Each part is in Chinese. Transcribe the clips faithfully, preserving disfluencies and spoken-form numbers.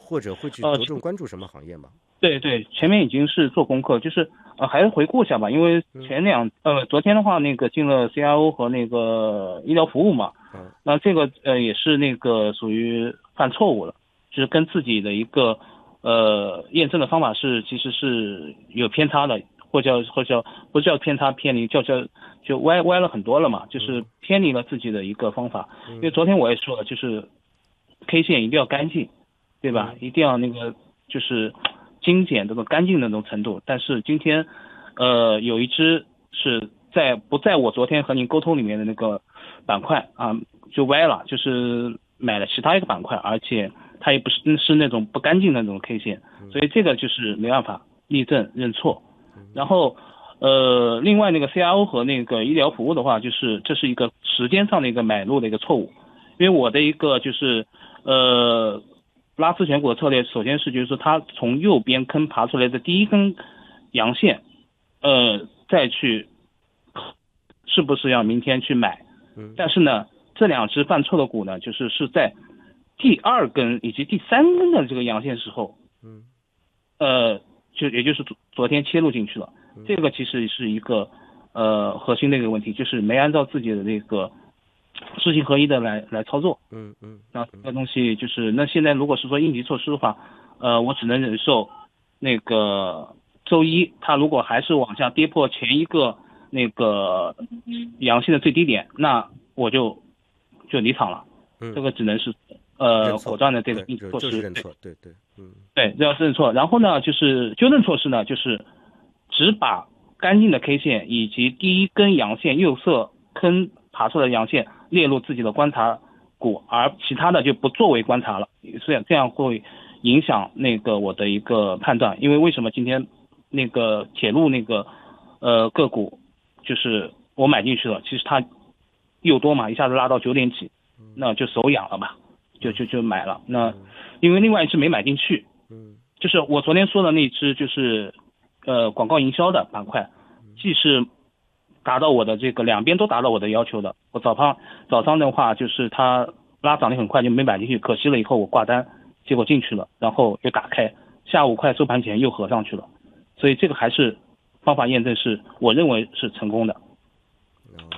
或者会去呃， 着重关注什么行业吗？ 对对，前面已经是做功课，就是呃，还是回顾一下吧，因为嗯前两呃，昨天的话，那个进了 C I O 和那个医疗服务嘛， 嗯那这个呃也是那个属于犯错误了，就是跟自己的一个呃验证的方法是其实是有偏差的，或叫或叫不叫偏差偏离，叫叫就歪歪了很多了嘛，就是嗯偏离了自己的一个方法。因为嗯昨天我也说了，就是 K 线一定要干净，对吧？ 嗯一定要那个就是精简这个干净的那种程度。但是今天，呃，有一只是在不在我昨天和您沟通里面的那个板块啊，就歪了，就是买了其他一个板块，而且它也不是是那种不干净的那种 K 线，所以这个就是没办法立正认错。然后。呃，另外那个 C I O 和那个医疗服务的话，就是这是一个时间上的一个买入的一个错误，因为我的一个就是呃拉自选股的策略，首先是就是说它从右边坑爬出来的第一根阳线，呃再去是不是要明天去买， 嗯但是呢这两只犯错的股呢，就是是在第二根以及第三根的这个阳线时候， 嗯呃就也就是昨昨天切入进去了。这嗯个其实是一个呃核心的一个问题，就是没按照自己的那个知行合一的来来操作。 嗯嗯那这个东西就是那现在如果是说应急措施的话，呃，我只能忍受那个周一它如果还是往下跌破前一个那个阳性的最低点，那我就就离场了。这嗯， 个只能是呃果认错， 断的这个对，就应急措施。对就是认错，对对，嗯对，这要认错。然后呢，就是纠正措施呢，就是只把干净的 K 线以及第一根阳线右侧坑爬出来的阳线列入自己的观察股，而其他的就不作为观察了。这样这样会影响那个我的一个判断。因为为什么今天那个铁路那个呃个股就是我买进去了，其实它又多嘛，一下子拉到九点几，那就手痒了吧，就就就买了。那因为另外一只没买进去， 嗯就是我昨天说的那只就是呃广告营销的板块，既是达到我的这个两边都达到我的要求的。我早上早上的话就是它拉涨得很快就没买进去，可惜了以后我挂单，结果进去了，然后又打开，下午快收盘前又合上去了，所以这个还是方法验证是我认为是成功的。 哦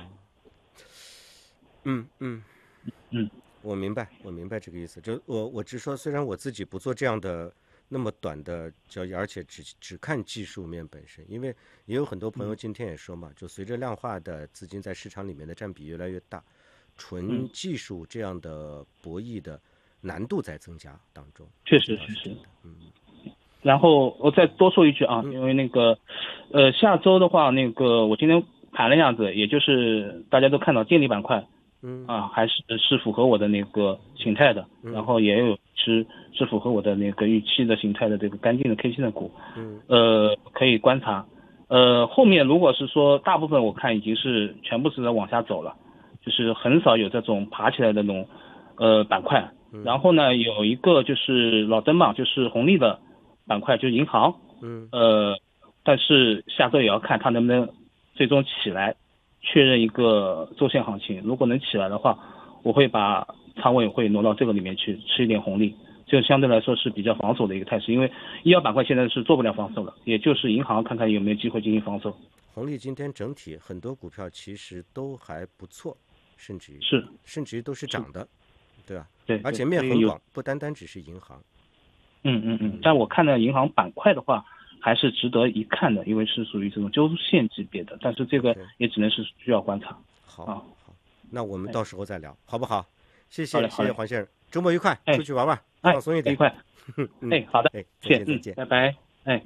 嗯嗯。 嗯我明白，我明白这个意思。就我我只说，虽然我自己不做这样的那么短的交易，而且只只看技术面本身，因为也有很多朋友今天也说嘛，就随着量化的资金在市场里面的占比越来越大，纯嗯， 技术这样的博弈的难度在增加当中， 确这实确实。 倒是真的。嗯然后我再多说一句啊， 嗯因为那个，呃，下周的话，那个我今天盘了一下子，也就是大家都看到电力板块嗯啊，还是是符合我的那个形态的，然嗯后也有是是符合我的那个预期的形态的这个干净的 K 线的股， 嗯呃，可以观察。呃，后面如果是说大部分我看已经是全部是在往下走了，就是很少有这种爬起来的那种呃板块。然后呢，有一个就是老登嘛，就是红利的板块，就是银行。 嗯呃，但是下周也要看它能不能最终起来，确认一个周线行情。如果能起来的话，我会把仓位会挪到这个里面去吃一点红利，就相对来说是比较防守的一个态势。因为医药板块现在是做不了防守了，也就是银行看看有没有机会进行防守。 红利今天整体很多股票其实都还不错，甚至于是甚至于都是涨的，对吧？ 对， 而且对所以有面很广，不单单只是银行。 嗯嗯嗯，但我看的银行板块的话，还是值得一看的，因为是属于这种周线级别的，但是这个 OK， 也只能是需要观察。 好， 啊。 好，那我们到时候再聊，好不好？谢谢， 好嘞，好嘞。 谢谢黄先生，周末愉快， 哎出去玩玩， 哎， 放松一点。 愉快。 嗯， 哎，好的， 哎，再谢谢， 见，再嗯， 见。 拜拜。哎。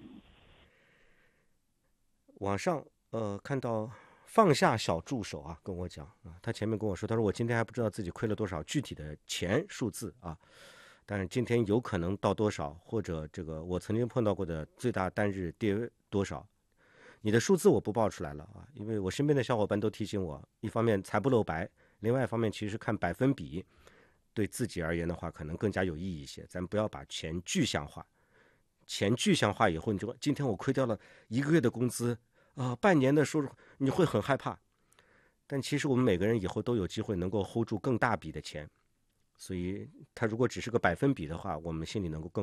网上呃看到放下小助手啊跟我讲啊，他前面跟我说，他说我今天还不知道自己亏了多少具体的钱数字啊，但是今天有可能到多少，或者这个我曾经碰到过的最大单日跌多少，你的数字我不报出来了啊，因为我身边的小伙伴都提醒我，一方面财不露白，另外一方面其实看百分比对自己而言的话可能更加有意义一些，咱不要把钱具象化，钱具象化以后，你就今天我亏掉了一个月的工资啊、呃，半年的收入，你会很害怕。但其实我们每个人以后都有机会能够 hold 住更大笔的钱，所以它如果只是个百分比的话，我们心里能够更